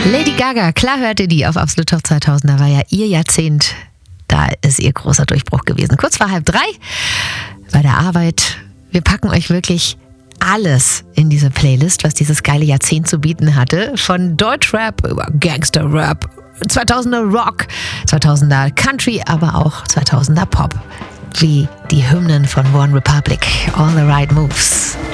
Lady Gaga, klar hört ihr die auf Absolut Top 2000. Da war ja ihr Jahrzehnt. Da ist ihr großer Durchbruch gewesen. Kurz vor 2:30 bei der Arbeit. Wir packen euch wirklich alles in diese Playlist, was dieses geile Jahrzehnt zu bieten hatte. Von Deutschrap über Gangsterrap, 2000er Rock, 2000er Country, aber auch 2000er Pop. Wie die Hymnen von One Republic. All the right moves.